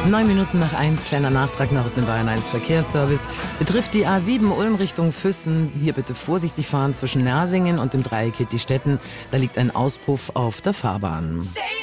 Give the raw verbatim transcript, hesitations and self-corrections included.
Neun Minuten nach eins, kleiner Nachtrag noch aus dem Bayern eins Verkehrsservice. Betrifft die A sieben Ulm Richtung Füssen. Hier bitte vorsichtig fahren zwischen Nersingen und dem Dreieck Hittistetten. Da liegt ein Auspuff auf der Fahrbahn.